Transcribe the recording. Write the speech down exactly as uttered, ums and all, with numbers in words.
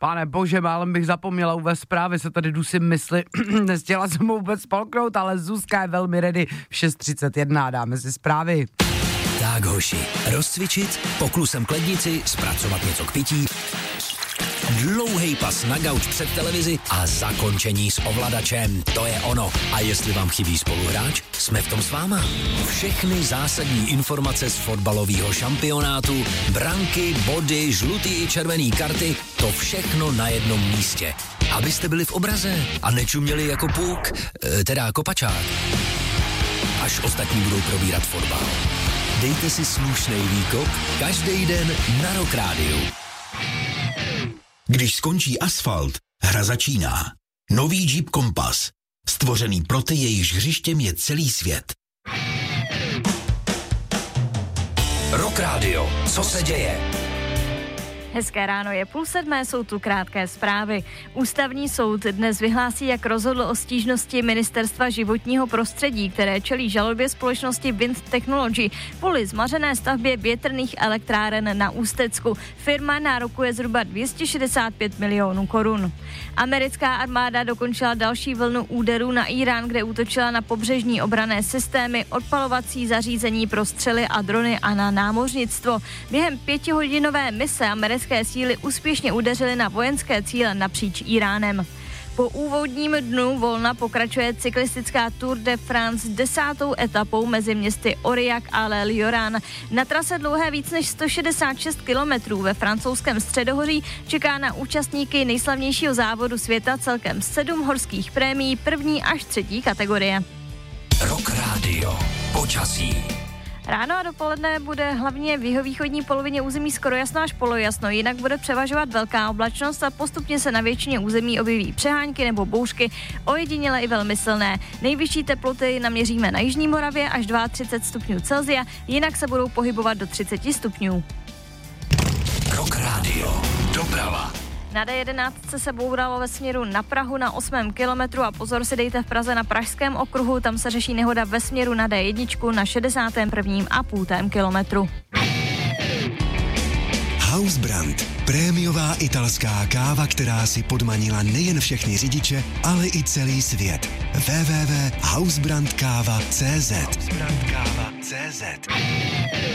Pane bože, málem bych zapomněla uvést zprávy, se tady dusím mysli, nechtěla jsem mu vůbec spolknout, ale Zuzka je velmi ready, v šest třicet jedna dáme si zprávy. Tak hoši, rozcvičit, poklusem k lednici, zpracovat něco k pití, dlouhej pas na gauč před televizi a zakončení s ovladačem. To je ono. A jestli vám chybí spoluhráč, jsme v tom s váma. Všechny zásadní informace z fotbalového šampionátu, branky, body, žlutý i červený karty, to všechno na jednom místě. Abyste byli v obraze a nečuměli jako puk, teda kopačák. Až ostatní budou probírat fotbal. Dejte si slušnej výkop každý den na Rock Rádiu. Když skončí asfalt, hra začíná. Nový Jeep Compass. Stvořený pro ty, jejichž hřištěm je celý svět. Rock Radio. Co se děje? Hezké ráno, je půl sedmé, jsou tu krátké zprávy. Ústavní soud dnes vyhlásí, jak rozhodl o stížnosti Ministerstva životního prostředí, které čelí žalobě společnosti Wind Technology kvůli zmařené stavbě větrných elektráren na Ústecku. Firma nárokuje zhruba dvě stě šedesát pět milionů korun. Americká armáda dokončila další vlnu úderů na Irán, kde útočila na pobřežní obranné systémy, odpalovací zařízení pro střely a drony a na námořnictvo. Během pětihodinové mise americké síly úspěšně udeřily na vojenské cíle napříč Iránem. Po úvodním dnu volna pokračuje cyklistická Tour de France desátou etapou mezi městy Aurillac a L'Isle-Joran. Na trase dlouhé víc než sto šedesát šest kilometrů ve francouzském středohoří čeká na účastníky nejslavnějšího závodu světa celkem sedm horských prémií první až třetí kategorie. Rock Radio. Počasí. Ráno a dopoledne bude hlavně v jihovýchodní polovině území skoro jasno až polojasno, jinak bude převažovat velká oblačnost a postupně se na většině území objeví přehánky nebo bouřky, ojediněle i velmi silné. Nejvyšší teploty naměříme na jižní Moravě až třicet dva stupňů Celsia, jinak se budou pohybovat do třicet stupňů. Rock Radio. Doprava. Na D jedenáct se bouralo ve směru na Prahu na osmém kilometru a pozor si dejte v Praze na Pražském okruhu, tam se řeší nehoda ve směru na D jedna na šedesátém prvním a půltém kilometru. Hausbrand. Prémiová italská káva, která si podmanila nejen všechny řidiče, ale i celý svět. w w w tečka hausbrandkáva tečka cé zet